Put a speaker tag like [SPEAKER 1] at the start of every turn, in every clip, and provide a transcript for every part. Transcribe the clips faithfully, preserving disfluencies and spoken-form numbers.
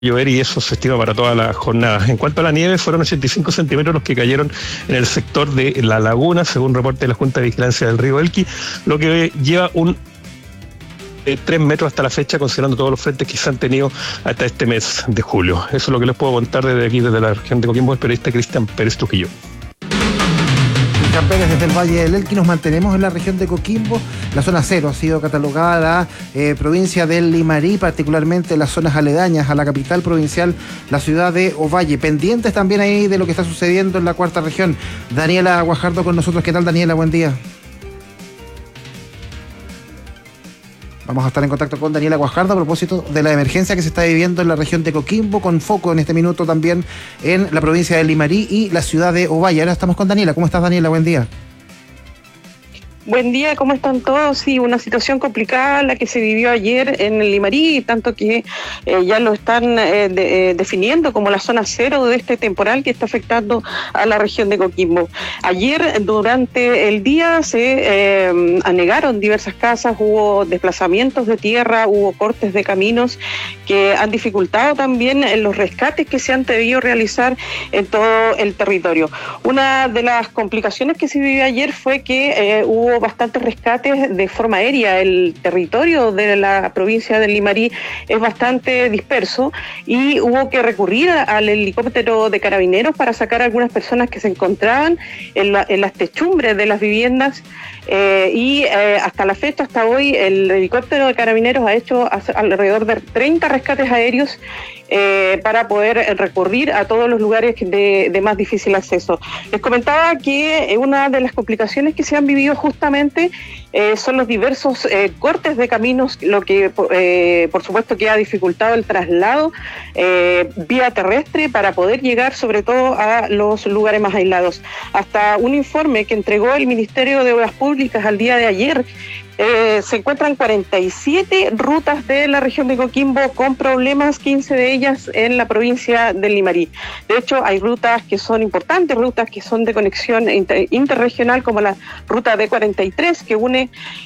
[SPEAKER 1] llover y eso se estima para toda la jornada. En cuanto a la nieve, fueron ochenta y cinco centímetros los que cayeron en el sector de La Laguna, según reporte de la Junta de Vigilancia del Río Elqui, lo que lleva un de tres metros hasta la fecha, considerando todos los frentes que se han tenido hasta este mes de julio. Eso es lo que les puedo contar desde aquí, desde la región de Coquimbo, el periodista Cristian Pérez Trujillo.
[SPEAKER 2] Cristian Pérez desde el Valle del Elqui. Nos mantenemos en la región de Coquimbo. La zona cero ha sido catalogada la eh, provincia del Limarí, particularmente las zonas aledañas a la capital provincial, la ciudad de Ovalle. Pendientes también ahí de lo que está sucediendo en la cuarta región. Daniela Guajardo con nosotros. ¿Qué tal, Daniela? Buen día. Vamos a estar en contacto con Daniela Guajardo a propósito de la emergencia que se está viviendo en la región de Coquimbo, con foco en este minuto también en la provincia de Limarí y la ciudad de Ovalle. Ahora estamos con Daniela. ¿Cómo estás, Daniela? Buen día.
[SPEAKER 3] Buen día, ¿cómo están todos? Sí, una situación complicada la que se vivió ayer en el Limarí, tanto que eh, ya lo están eh, de, eh, definiendo como la zona cero de este temporal que está afectando a la región de Coquimbo. Ayer, durante el día, se eh, anegaron diversas casas, hubo desplazamientos de tierra, hubo cortes de caminos que han dificultado también los rescates que se han debido realizar en todo el territorio. Una de las complicaciones que se vivió ayer fue que eh, hubo bastantes rescates de forma aérea. El territorio de la provincia del Limarí es bastante disperso y hubo que recurrir al helicóptero de carabineros para sacar a algunas personas que se encontraban en, la, en las techumbres de las viviendas. Eh, y eh, hasta la fecha, hasta hoy, el helicóptero de carabineros ha hecho alrededor de treinta rescates aéreos eh, para poder recurrir a todos los lugares de, de más difícil acceso. Les comentaba que una de las complicaciones que se han vivido justamente eh, son los diversos eh, cortes de caminos, lo que eh, por supuesto que ha dificultado el traslado eh, vía terrestre para poder llegar sobre todo a los lugares más aislados. Hasta un informe que entregó el Ministerio de Obras Públicas al día de ayer, Eh, se encuentran cuarenta y siete rutas de la región de Coquimbo con problemas, quince de ellas en la provincia del Limarí. De hecho, hay rutas que son importantes, rutas que son de conexión inter- interregional, como la ruta D cuarenta y tres, que une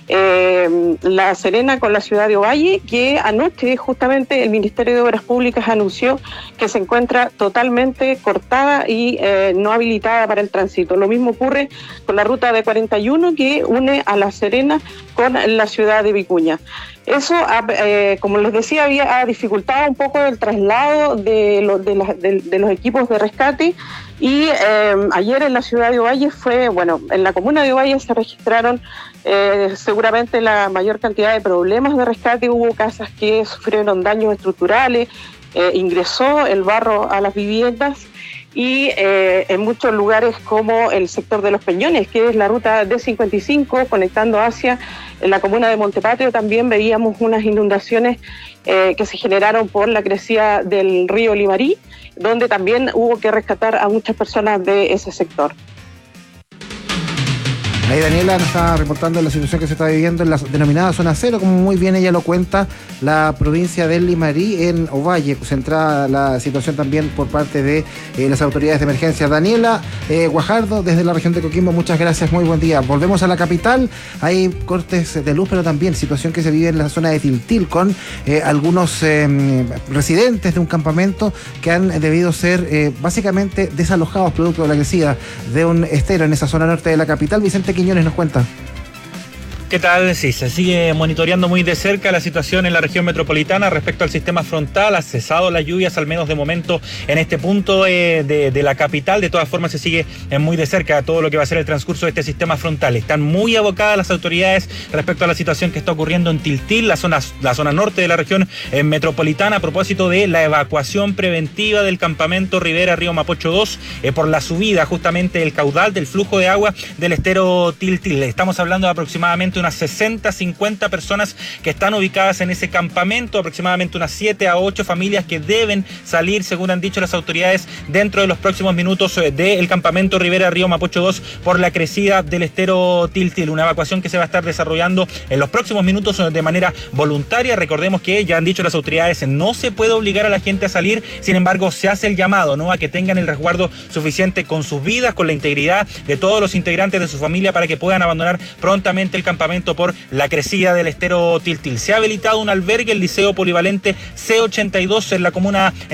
[SPEAKER 3] eh, La Serena con la ciudad de Ovalle, que anoche justamente el Ministerio de Obras Públicas anunció que se encuentra totalmente cortada y eh, no habilitada para el tránsito. Lo mismo ocurre con la ruta D cuarenta y uno, que une a La Serena con la ciudad de Vicuña. Eso, eh, como les decía, había ha dificultado un poco el traslado de, lo, de, la, de, de los equipos de rescate y eh, ayer en la ciudad de Ovalle fue, bueno, en la comuna de Ovalle se registraron eh, seguramente la mayor cantidad de problemas de rescate. Hubo casas que sufrieron daños estructurales, eh, ingresó el barro a las viviendas y eh, en muchos lugares como el sector de Los Peñones, que es la ruta D cincuenta y cinco, conectando hacia la comuna de Montepatrio, también veíamos unas inundaciones eh, que se generaron por la crecida del río Limarí, donde también hubo que rescatar a muchas personas de ese sector.
[SPEAKER 2] Ahí Daniela nos está reportando la situación que se está viviendo en la denominada zona cero, como muy bien ella lo cuenta, la provincia del Limarí en Ovalle, centrada la situación también por parte de eh, las autoridades de emergencia. Daniela eh, Guajardo, desde la región de Coquimbo, muchas gracias, muy buen día. Volvemos a la capital, hay cortes de luz, pero también situación que se vive en la zona de Tiltil, con eh, algunos eh, residentes de un campamento que han debido ser eh, básicamente desalojados producto de la crecida de un estero en esa zona norte de la capital. Vicente Quiñones nos cuenta.
[SPEAKER 4] ¿Qué tal? Sí, se sigue monitoreando muy de cerca la situación en la región metropolitana respecto al sistema frontal. Ha cesado las lluvias, al menos de momento, en este punto eh, de, de la capital. De todas formas, se sigue eh, muy de cerca todo lo que va a ser el transcurso de este sistema frontal. Están muy abocadas las autoridades respecto a la situación que está ocurriendo en Tiltil, la zona, la zona norte de la región eh, metropolitana, a propósito de la evacuación preventiva del campamento Rivera Río Mapocho dos eh, por la subida justamente del caudal del flujo de agua del estero Tiltil. Estamos hablando de aproximadamente unas sesenta, cincuenta personas que están ubicadas en ese campamento, aproximadamente unas siete a ocho familias que deben salir, según han dicho las autoridades, dentro de los próximos minutos del campamento Rivera Río Mapocho dos por la crecida del estero Tiltil. Una evacuación que se va a estar desarrollando en los próximos minutos de manera voluntaria. Recordemos que ya han dicho las autoridades, no se puede obligar a la gente a salir, sin embargo se hace el llamado, ¿no?, a que tengan el resguardo suficiente con sus vidas, con la integridad de todos los integrantes de su familia, para que puedan abandonar prontamente el campamento departamento por la crecida del estero Tiltil. Se ha habilitado un albergue, el Liceo Polivalente C ochenta y dos en la comuna